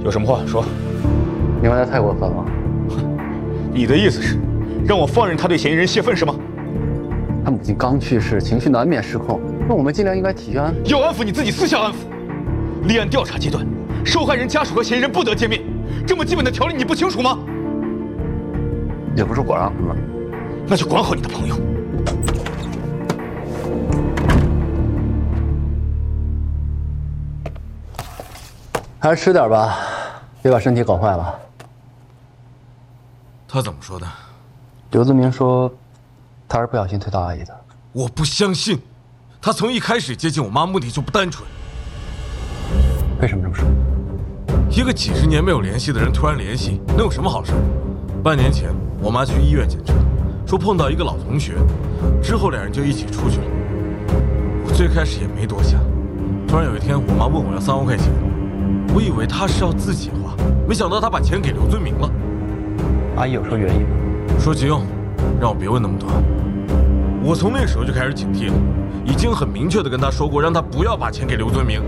有什么话说？ 你刚才太过分了。 你的意思是，让我放任他对嫌疑人泄愤是吗？ 他母亲刚去世，情绪难免失控，那我们尽量应该体恤安抚。 要安抚你自己私下安抚。立案调查阶段，受害人家属和嫌疑人不得见面，这么基本的条例你不清楚吗？ 也不是我让他们。 那就管好你的朋友。 还是吃点吧，别把身体搞坏了。 他怎么说的？ 刘自明说，他是不小心推到阿姨的。 我不相信，他从一开始接近我妈目的就不单纯。 为什么这么说？ 一个几十年没有联系的人突然联系，能有什么好事？半年前，我妈去医院检查，说碰到一个老同学，之后两人就一起出去了。我最开始也没多想，突然有一天，我妈问我要3万块钱，我以为她是要自己花，没想到她把钱给刘尊明了。 阿姨有说原因吗？ 说急用，让我别问那么多。我从那时候就开始警惕了，已经很明确的跟她说过，让她不要把钱给刘尊明。